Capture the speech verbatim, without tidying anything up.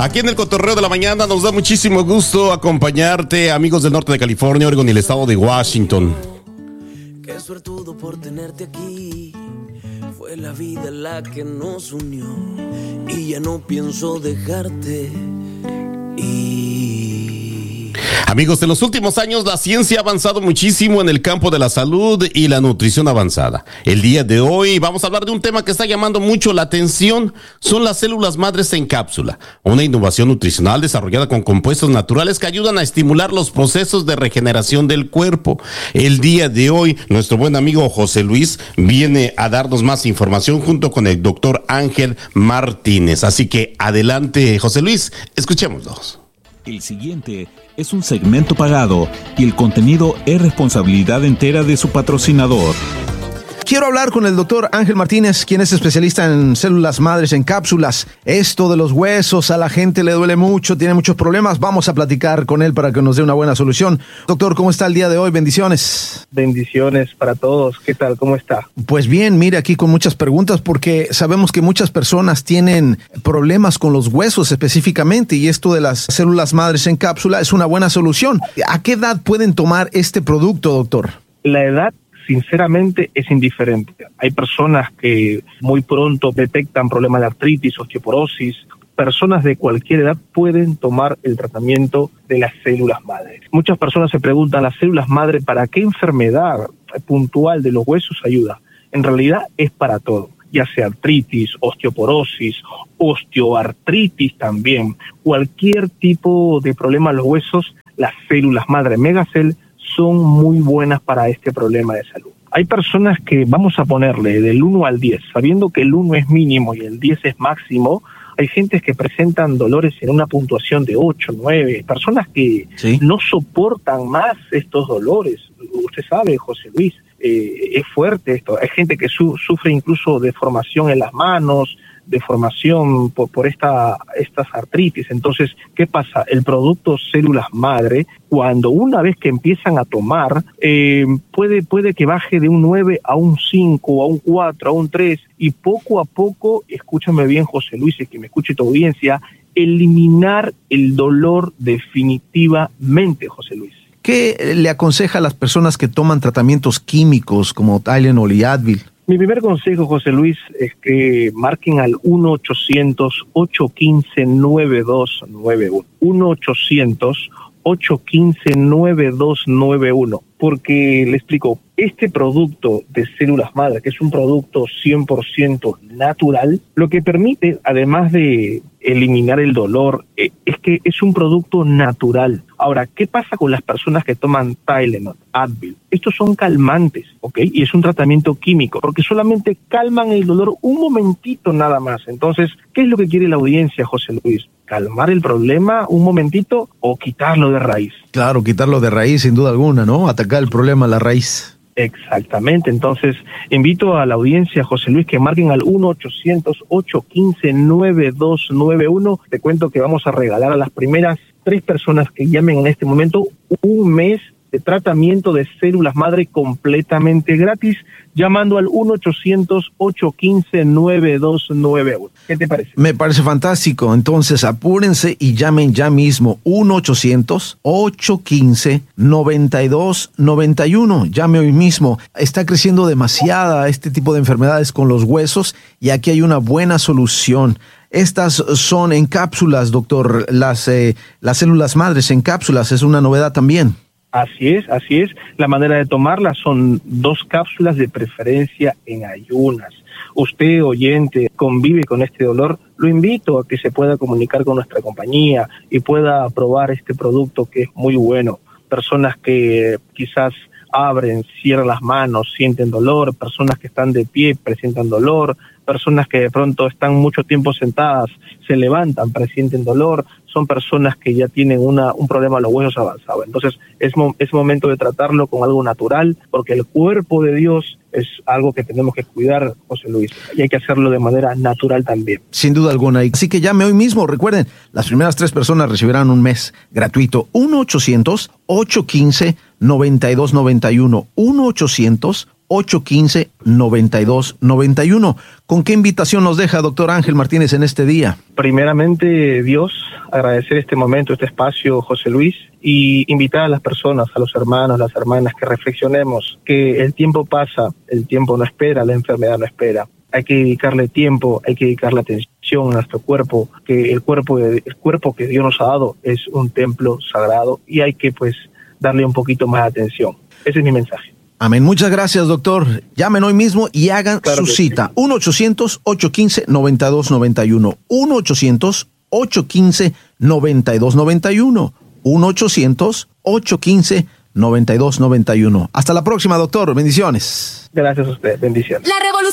Aquí en el Cotorreo de la Mañana nos da muchísimo gusto acompañarte, amigos del norte de California, Oregon y el estado de Washington. Qué suertudo por tenerte aquí. Fue la vida la que nos unió y ya no pienso dejarte ir. Amigos, en los últimos años la ciencia ha avanzado muchísimo en el campo de la salud y la nutrición avanzada. El día de hoy vamos a hablar de un tema que está llamando mucho la atención. Son las células madres en cápsula, una innovación nutricional desarrollada con compuestos naturales que ayudan a estimular los procesos de regeneración del cuerpo. El día de hoy nuestro buen amigo José Luis viene a darnos más información junto con el doctor Ángel Martínez. Así que adelante, José Luis, escuchémoslos. El siguiente es un segmento pagado y el contenido es responsabilidad entera de su patrocinador. Quiero hablar con el doctor Ángel Martínez, quien es especialista en células madres en cápsulas. Esto de los huesos a la gente le duele mucho, tiene muchos problemas. Vamos a platicar con él para que nos dé una buena solución. Doctor, ¿cómo está el día de hoy? Bendiciones. Bendiciones para todos. ¿Qué tal? ¿Cómo está? Pues bien, mire, aquí con muchas preguntas porque sabemos que muchas personas tienen problemas con los huesos específicamente y esto de las células madres en cápsula es una buena solución. ¿A qué edad pueden tomar este producto, doctor? La edad, sinceramente, es indiferente. Hay personas que muy pronto detectan problemas de artritis, osteoporosis. Personas de cualquier edad pueden tomar el tratamiento de las células madre. Muchas personas se preguntan, ¿las células madre para qué enfermedad puntual de los huesos ayuda? En realidad es para todo, ya sea artritis, osteoporosis, osteoartritis también. Cualquier tipo de problema en los huesos, las células madre Megacell son muy buenas para este problema de salud. Hay personas que vamos a ponerle del uno al diez, sabiendo que el uno es mínimo y el diez es máximo. Hay gentes que presentan dolores en una puntuación de ocho, nueve, personas que ¿Sí? no soportan más estos dolores. Usted sabe, José Luis, eh, es fuerte esto. Hay gente que su, sufre incluso deformación en las manos, deformación por, por esta, estas artritis. Entonces, ¿qué pasa? El producto células madre, cuando una vez que empiezan a tomar, eh, puede, puede que baje de un nueve a un cinco, a un cuatro, a un tres, y poco a poco, escúchame bien, José Luis, y que me escuche tu audiencia, eliminar el dolor definitivamente, José Luis. ¿Qué le aconseja a las personas que toman tratamientos químicos como Tylenol y Advil? Mi primer consejo, José Luis, es que marquen al uno ochocientos, ocho uno cinco, nueve dos nueve uno. uno ochocientos, ocho uno cinco, nueve dos nueve uno. Porque, le explico, este producto de células madre, que es un producto cien por ciento natural, lo que permite, además de eliminar el dolor, eh, es que es un producto natural. Ahora, ¿qué pasa con las personas que toman Tylenol, Advil? Estos son calmantes, ¿ok? Y es un tratamiento químico, porque solamente calman el dolor un momentito nada más. Entonces, ¿qué es lo que quiere la audiencia, José Luis? ¿Calmar el problema un momentito o quitarlo de raíz? Claro, quitarlo de raíz, sin duda alguna, ¿no? Atacar el problema a la raíz. Exactamente. Entonces, invito a la audiencia, José Luis, que marquen al uno ochocientos, ocho uno cinco, nueve dos nueve uno. Te cuento que vamos a regalar a las primeras tres personas que llamen en este momento un mes de tratamiento de células madre completamente gratis, llamando al uno ochocientos, ocho uno cinco, nueve dos nueve uno. ¿Qué te parece? Me parece fantástico. Entonces, apúrense y llamen ya mismo. uno ochocientos, ocho uno cinco, nueve dos nueve uno. Llame hoy mismo. Está creciendo demasiada este tipo de enfermedades con los huesos y aquí hay una buena solución. Estas son en cápsulas, doctor. Las, eh, las células madres en cápsulas es una novedad también. Así es, así es. La manera de tomarlas son dos cápsulas, de preferencia en ayunas. Usted, oyente, convive con este dolor, lo invito a que se pueda comunicar con nuestra compañía y pueda probar este producto que es muy bueno. Personas que quizás abren, cierran las manos, sienten dolor, personas que están de pie presentan dolor, personas que de pronto están mucho tiempo sentadas, se levantan, presienten dolor, son personas que ya tienen una, un problema de los huesos avanzado. Entonces es, mo- es momento de tratarlo con algo natural, porque el cuerpo de Dios es algo que tenemos que cuidar, José Luis, y hay que hacerlo de manera natural también. Sin duda alguna. Así que llame hoy mismo. Recuerden, las primeras tres personas recibirán un mes gratuito. uno ochocientos, ocho uno cinco, nueve dos nueve uno. uno ochocientos, ocho uno cinco, nueve dos nueve uno. ¿Con qué invitación nos deja, doctor Ángel Martínez, en este día? Primeramente, Dios, agradecer este momento, este espacio, José Luis, y invitar a las personas, a los hermanos, las hermanas, que reflexionemos que el tiempo pasa, el tiempo no espera, la enfermedad no espera. Hay que dedicarle tiempo, hay que dedicarle atención a nuestro cuerpo, que el cuerpo, el cuerpo que Dios nos ha dado es un templo sagrado y hay que pues darle un poquito más de atención. Ese es mi mensaje. Amén. Muchas gracias, doctor. Llamen hoy mismo y hagan claro su cita. Sí. uno ochocientos, ocho uno cinco, nueve dos nueve uno. uno ochocientos, ocho uno cinco, nueve dos nueve uno. uno ochocientos, ocho uno cinco, nueve dos nueve uno. Hasta la próxima, doctor. Bendiciones. Gracias a usted. Bendiciones. La revolución